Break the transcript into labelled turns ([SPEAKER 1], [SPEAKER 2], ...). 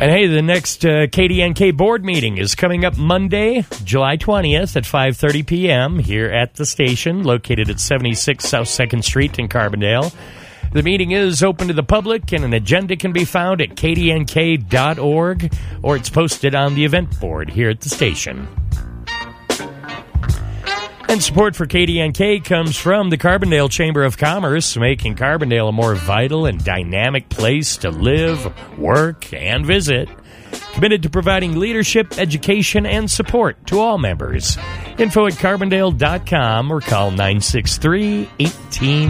[SPEAKER 1] And hey, the next KDNK board meeting is coming up Monday, July 20th at 5:30 p.m. here at the station, located at 76 South 2nd Street in Carbondale. The meeting is open to the public, and an agenda can be found at kdnk.org, or it's posted on the event board here at the station. And support for KDNK comes from the Carbondale Chamber of Commerce, making Carbondale a more vital and dynamic place to live, work, and visit. Committed to providing leadership, education, and support to all members. Info at carbondale.com or call 963-18